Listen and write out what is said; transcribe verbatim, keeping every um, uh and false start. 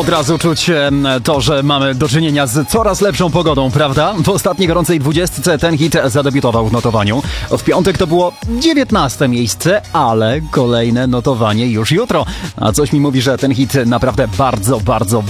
Od razu czuć to, że mamy do czynienia z coraz lepszą pogodą, prawda? W ostatniej gorącej dwudziestce ten hit zadebiutował w notowaniu. W piątek to było dziewiętnaste miejsce, ale kolejne notowanie już jutro. A coś mi mówi, że ten hit naprawdę bardzo, bardzo,